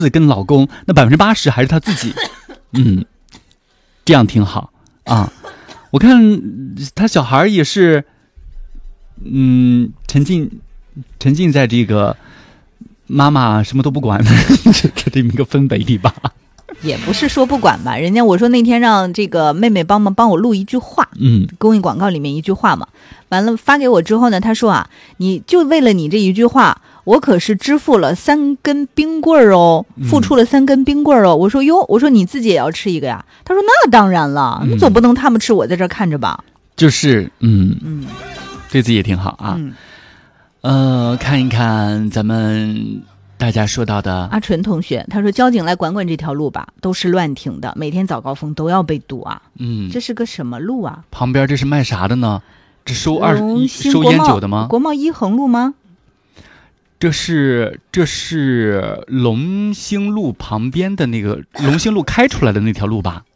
跟老公，那80%还是她自己。这样挺好啊。我看他小孩也是，沉浸在这个妈妈什么都不管这么一个氛围里吧。 也不是说不管吧，人家我说那天让这个妹妹帮我录一句话，公益广告里面一句话嘛，完了发给我之后呢，他说啊，你就为了你这一句话，我可是支付了3根冰棍哦，付出了3根冰棍哦。我说哟，我说你自己也要吃一个呀？他说那当然了，你总不能他们吃，我在这看着吧？ 就是对自己也挺好啊。看一看咱们大家说到的阿纯同学，他说交警来管管这条路吧，都是乱停的，每天早高峰都要被堵啊。这是个什么路啊？ 旁边这是卖啥的呢？这收烟酒的吗？ 国贸1横路吗？ 这是龙兴路旁边的那个龙兴路开出来的那条路吧？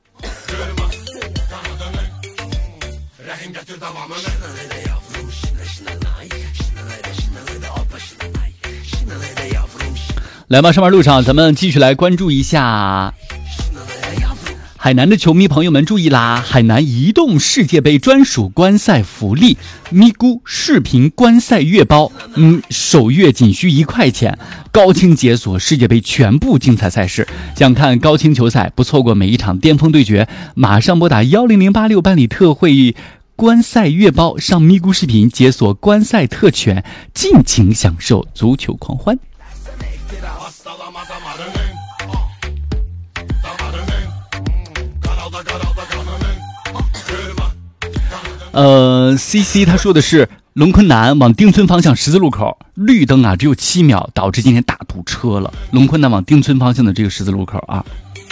来吧，上班路上咱们继续来关注一下海南的球迷朋友们注意啦！海南移动世界杯专属观赛福利咪咕视频观赛月包，首月仅需1块钱，高清解锁世界杯全部精彩赛事。想看高清球赛，不错过每一场巅峰对决，马上拨打10086办理特惠观赛月包，上咪咕视频解锁观赛特权，尽情享受足球狂欢。CC 他说的是龙昆南往丁村方向十字路口绿灯啊只有7秒，导致今天大堵车了。龙昆南往丁村方向的这个十字路口啊。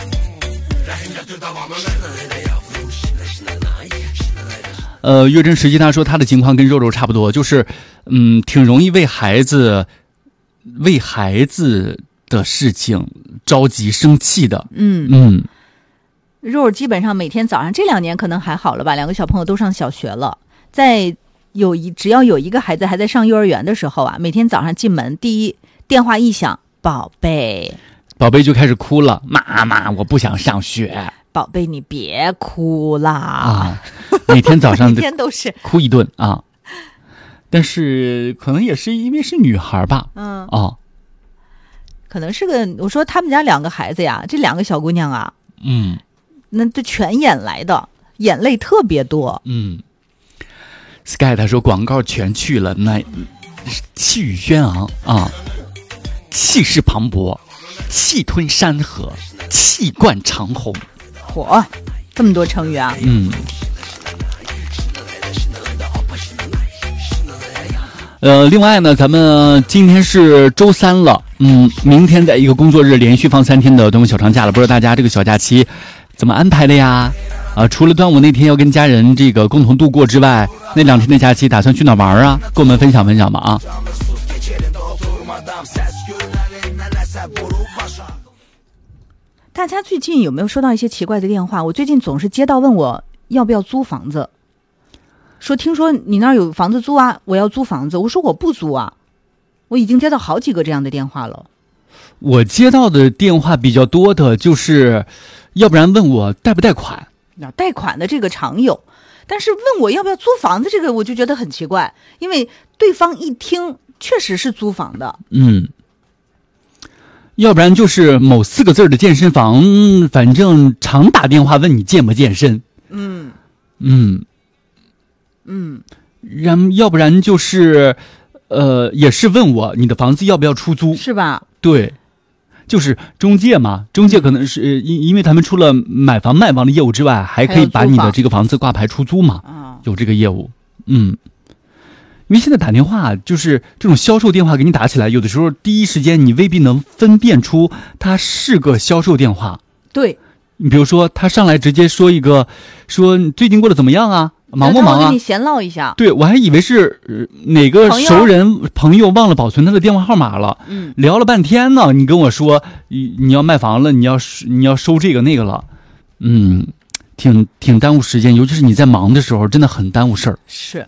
月真实际他说他的情况跟肉肉差不多，就是挺容易为孩子的事情着急生气的。 肉基本上每天早上这2年可能还好了吧，2个小朋友都上小学了，只要有一个孩子还在上幼儿园的时候啊，每天早上进门第一电话一响，宝贝就开始哭了，妈妈我不想上学。宝贝你别哭啦啊！ 每天早上每天都是哭一顿啊。但是可能也是因为是女孩吧， 可能是我说他们家2个孩子呀，这2个小姑娘啊，那这全演来的，眼泪特别多。 Sky 他说广告全去了，那气宇轩昂啊，气势磅礴，气吞山河，气贯长虹。 嚯，这么多成语啊！ 另外呢，咱们今天是周3了，明天在一个工作日连续放3天的端午小长假了，不知道大家这个小假期怎么安排的呀？除了端午那天要跟家人这个共同度过之外，那2天的假期打算去哪玩啊？跟我们分享分享吧啊！ 大家最近有没有收到一些奇怪的电话？我最近总是接到问我要不要租房子，说听说你那儿有房子租啊，我要租房子。我说我不租啊，我已经接到好几个这样的电话了。 我接到的电话比较多的就是要不然问我贷不贷款。 贷款的这个常有，但是问我要不要租房子这个我就觉得很奇怪，因为对方一听确实是租房的。 要不然就是某4个字的健身房，反正常打电话问你健不健身。要不然就是也是问我你的房子要不要出租， 是吧？ 对，就是中介嘛，中介可能是因为他们除了买房卖房的业务之外，还可以把你的这个房子挂牌出租嘛，有这个业务。因为现在打电话就是这种销售电话给你打起来，有的时候第一时间你未必能分辨出它是个销售电话。 对， 你比如说他上来直接说你最近过得怎么样啊，忙不忙啊， 跟你闲唠一下。 对，我还以为是哪个熟人朋友忘了保存他的电话号码了。聊了半天呢，你跟我说你要卖房了，你要收这个那个了。挺耽误时间，尤其是你在忙的时候真的很耽误事儿。 是。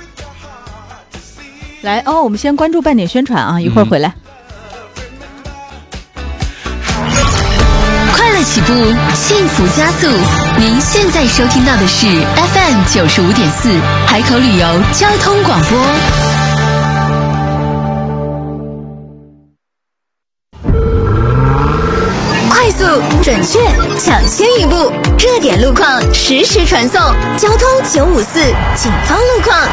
来我们先关注半点宣传啊，一会儿回来。 起步，幸福加速。您现在收听到的是 FM 95.4海口旅游交通广播。快速、准确、抢先一步，热点路况实时传送，交通954警方路况。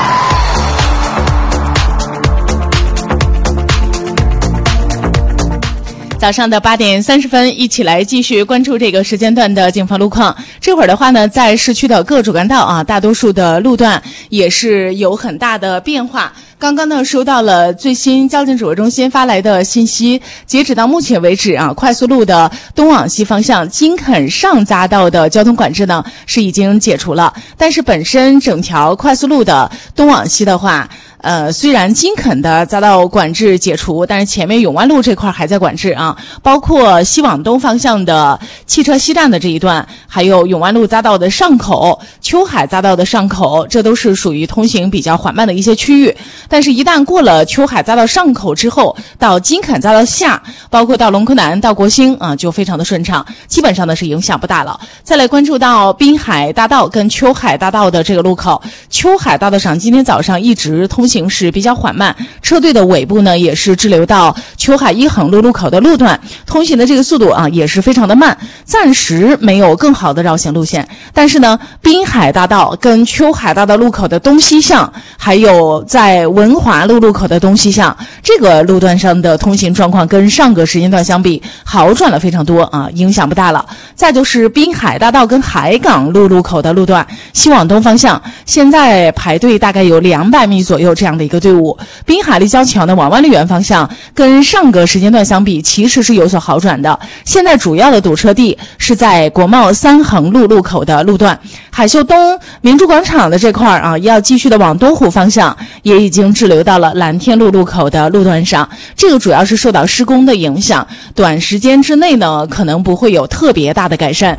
早上的8点30分，一起来继续关注这个时间段的警方路况。这会儿的话呢，在市区的各主干道啊，大多数的路段也是有很大的变化。刚刚呢，收到了最新交警指挥中心发来的信息，截止到目前为止啊，快速路的东往西方向金垦上匝道的交通管制呢是已经解除了，但是本身整条快速路的东往西的话，虽然金垦的匝道管制解除，但是前面永万路这块还在管制啊，包括西往东方向的汽车西站的这一段，还有永万路匝道的上口、秋海匝道的上口，这都是属于通行比较缓慢的一些区域。但是一旦过了秋海匝道上口之后，到金垦匝道下，包括到龙科南、到国兴啊，就非常的顺畅，基本上呢是影响不大了。再来关注到滨海大道跟秋海大道的这个路口，秋海大道上今天早上一直通行是比较缓慢，车队的尾部呢也是滞留到秋海一横路路口的路段，通行的这个速度啊也是非常的慢，暂时没有更好的绕行路线。但是呢，滨海大道跟秋海大道路口的东西向，还有在文华路路口的东西向，这个路段上的通行状况跟上个时间段相比好转了非常多啊，影响不大了。再就是滨海大道跟海港路路口的路段，西往东方向现在排队大概有200米左右这样的一个队伍。滨海立交桥呢往万丽园方向跟上个时间段相比其实是有所好转的，现在主要的堵车地是在国贸3横路路口的路段，海秀东明珠广场的这块啊，要继续的往东湖方向也已经滞留到了蓝天路路口的路段上，这个主要是受到施工的影响，短时间之内呢可能不会有特别大的改善。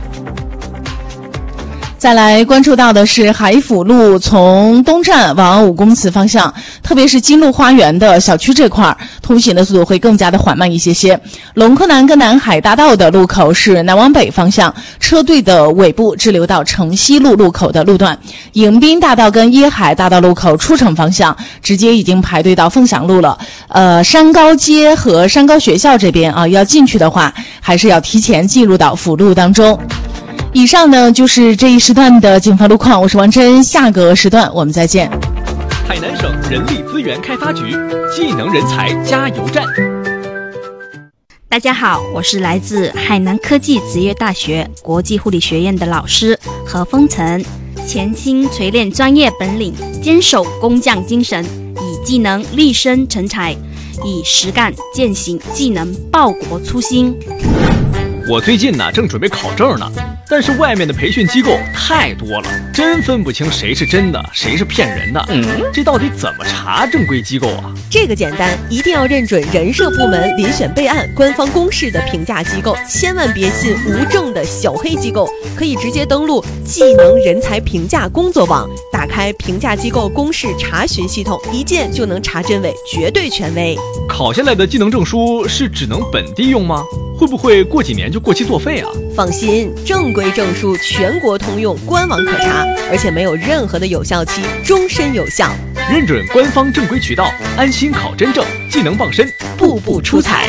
再来关注到的是海辅路从东站往5公祠方向，特别是金鹿花园的小区这块，通行的速度会更加的缓慢一些些。龙科南跟南海大道的路口是南往北方向，车队的尾部滞留到城西路路口的路段。迎宾大道跟椰海大道路口出城方向，直接已经排队到凤翔路了。山高街和山高学校这边啊，要进去的话，还是要提前进入到辅路当中。以上呢就是这一时段的警方路况，我是王真，下个时段我们再见。 海南省人力资源开发局技能人才加油站。 大家好，我是来自海南科技职业大学国际护理学院的老师何风晨，潜心锤炼专业本领，坚守工匠精神，以技能立身成才，以实干践行技能报国初心。 我最近呢正准备考证呢，但是外面的培训机构太多了，真分不清谁是真的谁是骗人的。这到底怎么查正规机构啊？ 这个简单，一定要认准人社部门遴选备案官方公示的评价机构，千万别信无证的小黑机构。可以直接登录技能人才评价工作网，打开评价机构公示查询系统，一键就能查真伪，绝对权威。 考下来的技能证书是只能本地用吗？会不会过几年就过期作废啊？ 放心，正规证书全国通用，官网可查，而且没有任何的有效期，终身有效。 认准官方正规渠道，安心考真证，技能傍身，步步出彩。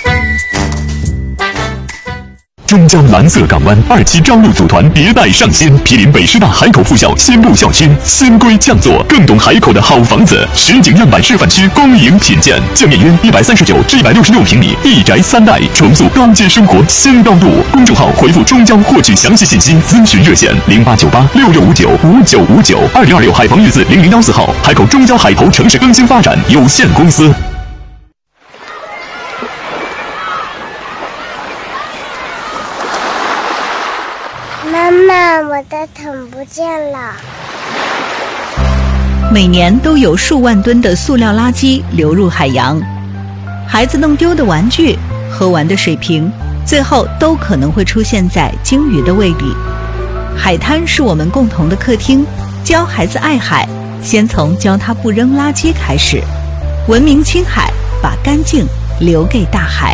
中江蓝色港湾2期招录组团迭代上新，毗邻北师大海口附校新路校区，新规降座，更懂海口的好房子。实景样板示范区公营品鉴，建面约139至166平米，一宅3代，重塑高阶生活新高度。公众号回复中江获取详细信息，咨询热线0898665959，2026海防御字0014号，海口中江海投城市更新发展有限公司。 妈妈，我的桶不见了。 每年都有数万吨的塑料垃圾流入海洋，孩子弄丢的玩具、喝完的水瓶，最后都可能会出现在鲸鱼的胃里。海滩是我们共同的客厅，教孩子爱海，先从教他不扔垃圾开始。文明青海，把干净留给大海。